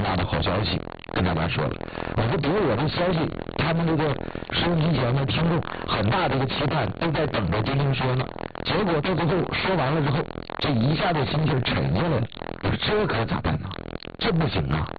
大的好消息跟大家说了。我说比如我的消息，他们这个收音机前的听众很大的一个期盼，都在等着丁丁说呢。结果到最后说完了之后，这一下子心情沉下来了。我说这可咋办呢？这不行啊！